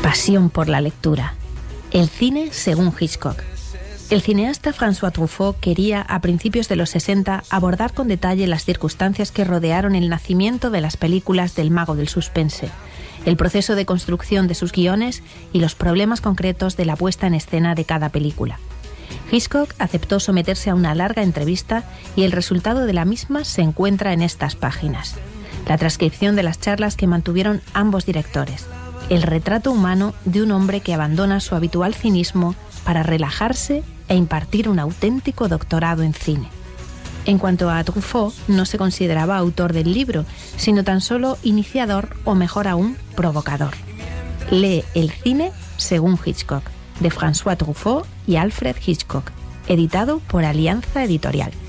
pasión por la lectura. El cine según Hitchcock. El cineasta François Truffaut quería, a principios de los 60, abordar con detalle las circunstancias que rodearon el nacimiento de las películas del mago del suspense, el proceso de construcción de sus guiones y los problemas concretos de la puesta en escena de cada película. Hitchcock aceptó someterse a una larga entrevista y el resultado de la misma se encuentra en estas páginas. La transcripción de las charlas que mantuvieron ambos directores. El retrato humano de un hombre que abandona su habitual cinismo para relajarse e impartir un auténtico doctorado en cine. En cuanto a Truffaut, no se consideraba autor del libro, sino tan solo iniciador o, mejor aún, provocador. Lee El cine según Hitchcock, de François Truffaut y Alfred Hitchcock, editado por Alianza Editorial.